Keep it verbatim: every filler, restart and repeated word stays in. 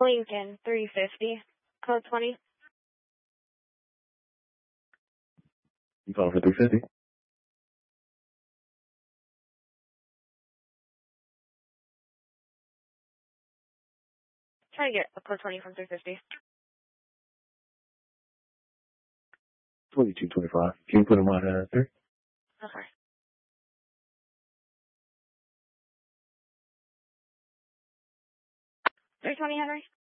Lincoln, three fifty, code twenty. You calling for three fifty? Try to get a code twenty from three fifty. twenty-two twenty-five. Can you put him on uh, sir? Okay. three twenty, Henry?